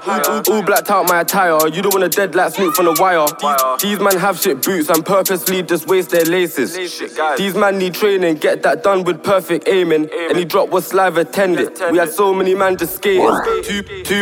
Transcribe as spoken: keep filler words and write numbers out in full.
All, all blacked out my attire, you don't want a dead like Snoop from the wire. These, these man have shit boots and purposely just waste their laces. These man need training, get that done with perfect aiming. Any drop was saliva attended. We had so many man just skating. Two, two